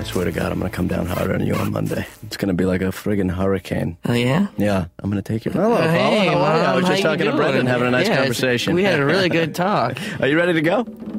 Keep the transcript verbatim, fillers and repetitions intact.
swear to God, I'm going to come down harder on you on Monday. It's going to be like a friggin' hurricane. Oh, yeah? Yeah, I'm going to take you. Hello, Uh, hey, Paula. How are you? I Mom, was how just you talking to doing? Brendan, having a nice Yeah, it's- conversation. We had a really good talk. Are you ready to go?